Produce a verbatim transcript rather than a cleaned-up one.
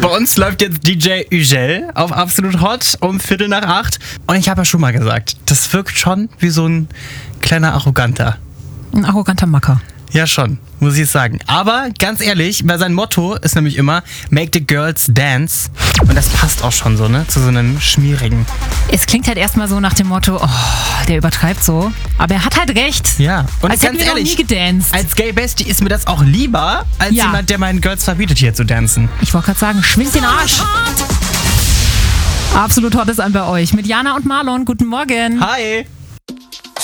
Bei uns läuft jetzt D J Ugel auf Absolut Hot um Viertel nach acht. Und ich habe ja schon mal gesagt, das wirkt schon wie so ein kleiner Arroganter. Ein arroganter Macker. Ja, schon, muss ich sagen. Aber ganz ehrlich, weil sein Motto ist nämlich immer Make the Girls Dance. Und das passt auch schon so, ne? Zu so einem schmierigen. Es klingt halt erstmal so nach dem Motto, oh, der übertreibt so. Aber er hat halt recht. Ja. Und als hätten wir noch nie gedanced. Als Gay Bestie ist mir das auch lieber, als ja. jemand, der meinen Girls verbietet, hier zu dancen. Ich wollte gerade sagen, schwingt den Arsch. Absolut Hot ist an bei euch. Mit Jana und Marlon. Guten Morgen. Hi.